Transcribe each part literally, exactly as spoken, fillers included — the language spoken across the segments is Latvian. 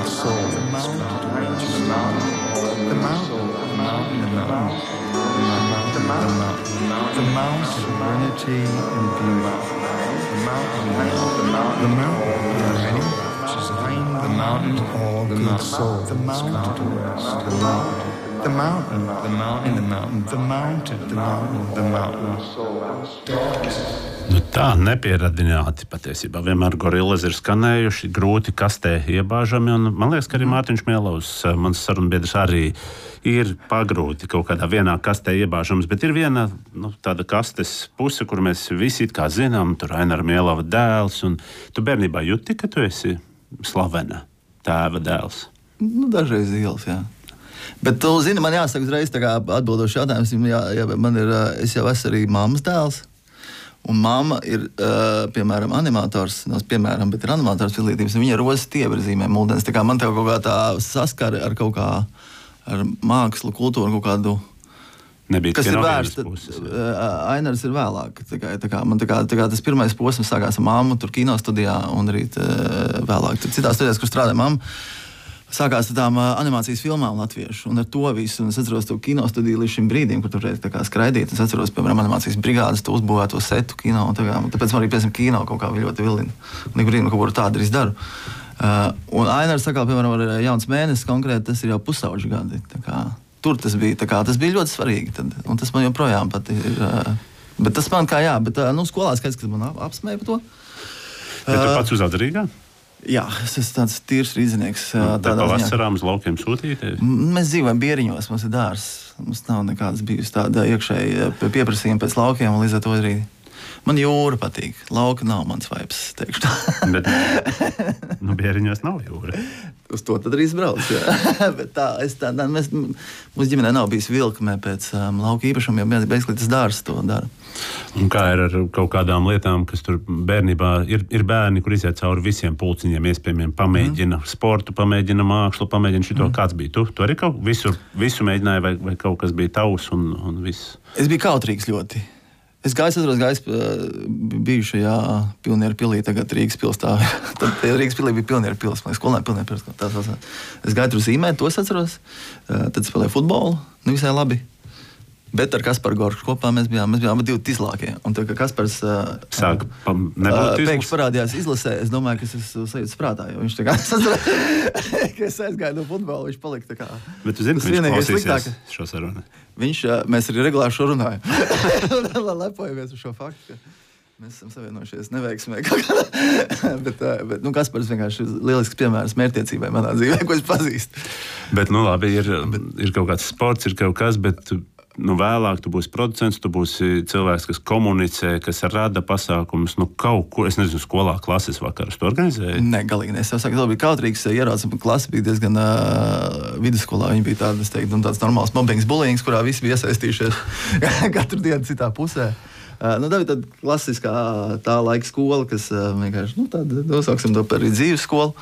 good soul. The mountain, the mountain, the mountain, the mountain, the mountain, the mountain, serenity and beauty. The mountain, the mountain, the mountain, all good soul. The mountain, the mountain. The mountain, the mountain, the mountain, the mountain, the mountain, the mountain. Nu tā, nepieradināti patiesībā. Vienmēr gorillas ir skanējuši, grūti kastē iebāžami, un man liekas, ka arī Mārtiņš Mielovs, mans sarunbiedrs, arī ir pagrūti kaut kādā vienā kastē iebāžams, bet ir viena nu, tāda kastes puse, kur mēs visi it kā zinām, tur Ainara Mielova dēls, un tu bērnībā jūti, ka tu esi slavena tēva dēls? Nu, dažreiz ielas, jā. Bet, tu zini, man jāsaka uzreiz tā kā atbildoši jautājums, jā, jā, man ir, es jau esmu arī mammas dēls, un mamma ir, uh, piemēram, animators, no, piemēram, bet ir animators izglītības, un viņa rozes tievirzīmē muldens, tā kā man tev kaut kā tā saskara ar kaut kā, ar mākslu, kultūru, kaut kādu, nebija kas ir vērsta, uh, Ainars ir vēlāk, tā kā, tā kā, man tā kā, tā kā tas pirmais posms sākās ar mammu, tur kino studijā, un arī tā, vēlāk, tur citās studijās, kur strādāja mamma, sākās ar tām uh, animācijas filmām latviešu, un ar to visu, un es atceros to kino studiju līdz šim brīdim, kur tur reiz tā kā skraidīt, es atceros, piemēram, animācijas brigādes, to uzbūvēto setu kino, un tā kā, tāpēc man arī, piemēram, kino kaut kā ļoti vilina, un ik brīdim kaut ko tādu arī daru. Uh, un Ainars sakā, piemēram, ar Jauns mēnesis konkrēti, tas ir jau pusauģi gadi, tā kā, tur tas bija, tā kā, tas bija ļoti svarīgi, tad, un tas man joprojām pat ir, uh, bet tas man kā jā, bet, uh, nu, skolā skaits, kad man ap, apsmēja par to. Bet tu pats uzaudz Rīgā? Jā, es esmu tāds tīrs rīznieks. Tad pavasarām uz laukiem sūtīties? Mēs dzīvojam Bieriņos, mums ir dārs. Mums nav nekādas bijusi tāda iekšēja pieprasījuma pēc laukiem, un līdz ar to arī man jūra patīk. Lauka nav mans vibes, teikšu tā. Bet, nu, Bieriņos nav jūra. Uz to tad arī izbrauc, jā. Bet tā, es tā, mēs, mums ģimenē nav bijis vilkmē pēc um, lauka īpašuma, jo bezklīt tas dārs to dara. Un kā ir ar kaut kādām lietām, kas tur bērnībā ir, ir bērni, kur iziet cauri visiem pulciņiem, iespējamiem, pamēģina mm. sportu, pamēģina mākslu, pamēģina šito, mm. kāds bija tu? Tu arī kaut visu, visu mēģināji, vai, vai kaut kas bija tavs un, un viss? Es biju kautrīgs ļoti. Es gāju, atceros, gāju biju šajā Pionieru pilī, tagad Rīgas pils tā. Tad Rīgas pilī bija Pionieru pils, man skolēni Pionieru pils. Tā, es gāju tur zīmēt, to es atceros. Tad spēlēju futbolu, nu visai labi. Bet ar Kasparu Goršu kopā mēs bijām, mēs bijām divi tizlākie. Un tad, kad Kaspars uh, Sāk, pa, uh, pēkšņi parādījās izlasē, es domāju, ka es esmu sajūtas prātā, jo viņš tā kā ka es aizgāju no futbola, viņš palika tā kā. Bet tu zini, ka viņš klausīsies šo sarunu? Viņš, uh, mēs arī regulāri šo runājam. Lepojamies uz šo faktu, ka mēs esam savienojušies neveiksmē. bet, uh, bet, nu, Kaspars vienkārši ir lielisks piemērs mērķtiecībai manā dzīvē, ko es pazīstu. Bet, nu, labi, ir, ir kaut kāds sports, ir kaut kas, bet nu, vēlāk tu būsi producents, tu būsi cilvēks, kas komunicē, kas rada pasākumus, nu, kaut kur, es nezinu, skolā klases vakarus tu organizēji? Nē, galīgi ne. Es jau saku, ka bija kautrīgs, ierauc, klase bija diezgan uh, vidusskolā, viņi bija tāda, es teiktu, tāds normāls mobbings, bullyings, kurā visi bija iesaistījušies katru dienu citā pusē. Uh, nu, tā bija tāda klasiskā tā laika skola, kas uh, vienkārši, nu, tāda, nosauksim to par dzīves skolu.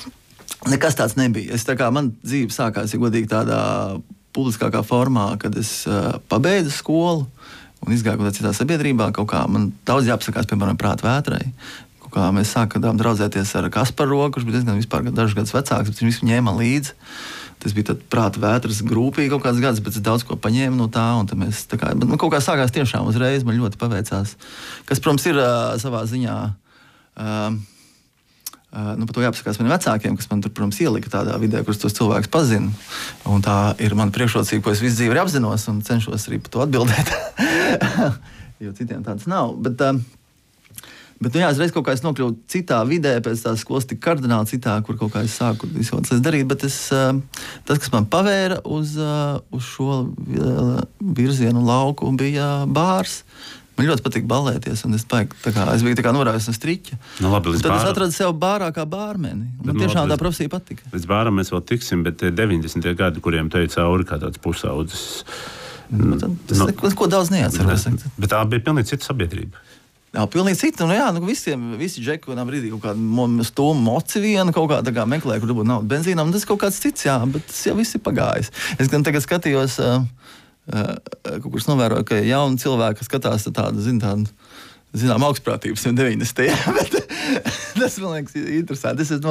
Nekas tāds nebija. Es tā kā, man dzīve sākās, ja godīgi, tādā publiskākā formā, kad es uh, pabeidzu skolu un izgāju kaut kādā citā sabiedrībā, kaut kā man daudz jāapsakās, piemēram, Prāta vētrai. Kaut kā mēs sākām draudzēties ar Kasparu Rogu, kurš bija diezgan vispār dažus gadus vecāks, bet viņš ņēma līdzi. Tas bija tad Prāta vētras grupī kaut kāds gads, bet es daudz ko paņēmu no tā, un tad mēs tā kā, bet man kaut kā sākās tiešām uzreiz, man ļoti paveicās. Kas, protams, ir uh, savā ziņā uh, Uh, nu, par to jāpasakās maniem vecākiem, kas man tur, protams, ielika tādā vidē, kurus tos cilvēkus pazinu. Un tā ir mana priekšrocība, ko es visu dzīvi arī apzinos un cenšos arī par to atbildēt. Jo citiem tāds nav. Bet, uh, bet nu jā, es reiz kaut kā es nokļuvu citā vidē, pēc tās skolas tik kardināli citā, kur kaut kā es sāku visu darīt, bet es, uh, tas, kas man pavēra uz, uh, uz šo virzienu lauku, bija bārs. Man ļoti patīk balēties, un es, paik, kā, es biju tā kā norāvis no striķa. Nu, labi, tad bāra... es atradu sev bārā kā bārmeni. Man nu, tiešām labi, tā profesija patika. Līdz bāram mēs vēl tiksim, bet deviņdesmitie gadi, kuriem te ir cauri kā tāds pusaudzis. Nu, tad, tas no, neko daudz neatceros. Ne, bet tā bija pilnīgi cita sabiedrība. Jā, pilnīgi cita. Nu, jā, nu, visiem, visi džeki vienā brīdī kaut kādu stūmu moci vienu, kaut kā, kā meklēja, kur dabūt naudu benzīnām, un tas kaut kāds cits, jā, bet tas jau viss ir pagājis. Es gan tagad skatījos... Uh, Uh, kaut kurš novēroja, ka jauni cilvēki skatās tādu, zin, tādu, zinām, augstprātības deviņdesmitajā, bet tas man liekas interesanti. Es